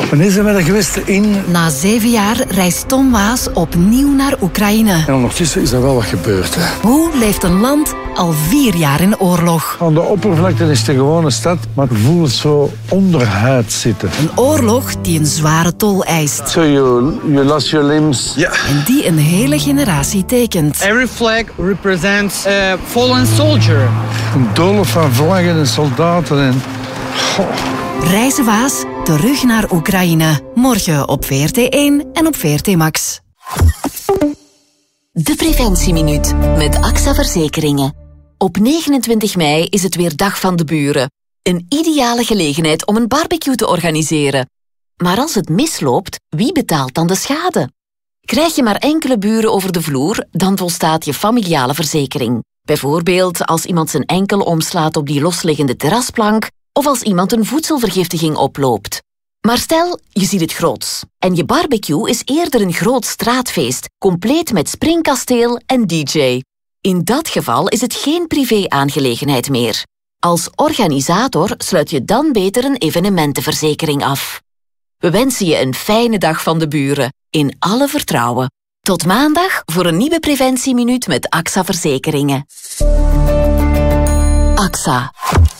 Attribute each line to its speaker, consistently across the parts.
Speaker 1: Wanneer zijn we er geweest?
Speaker 2: Na 7 jaar reist Tom Waas opnieuw naar Oekraïne.
Speaker 1: En ondertussen is er wel wat gebeurd. Hè.
Speaker 2: Hoe leeft een land al 4 jaar in oorlog?
Speaker 1: Aan de oppervlakte is het een gewone stad, maar het voelt zo onderhuid zitten.
Speaker 2: Een oorlog die een zware tol eist.
Speaker 1: So you lost your limbs.
Speaker 3: Ja.
Speaker 2: En die een hele generatie tekent.
Speaker 4: Every flag represents a fallen soldier.
Speaker 1: Een doolhof van vlaggen en soldaten en...
Speaker 2: Reizen Waas, terug naar Oekraïne. Morgen op VRT1 en op VRT Max.
Speaker 5: De Preventieminuut met AXA Verzekeringen. Op 29 mei is het weer Dag van de Buren. Een ideale gelegenheid om een barbecue te organiseren. Maar als het misloopt, wie betaalt dan de schade? Krijg je maar enkele buren over de vloer, dan volstaat je familiale verzekering. Bijvoorbeeld als iemand zijn enkel omslaat op die losliggende terrasplank of als iemand een voedselvergiftiging oploopt. Maar stel, je ziet het groots. En je barbecue is eerder een groot straatfeest, compleet met springkasteel en DJ. In dat geval is het geen privé-aangelegenheid meer. Als organisator sluit je dan beter een evenementenverzekering af. We wensen je een fijne Dag van de Buren, in alle vertrouwen. Tot maandag voor een nieuwe Preventieminuut met AXA Verzekeringen. AXA.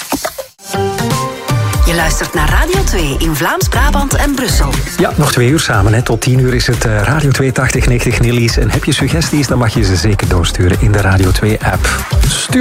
Speaker 6: Je luistert naar Radio 2 in Vlaams-Brabant en Brussel.
Speaker 7: Ja, nog 2 uur samen. Hè. Tot 10 uur is het Radio 2 8090 Nillies. En heb je suggesties, dan mag je ze zeker doorsturen in de Radio 2-app.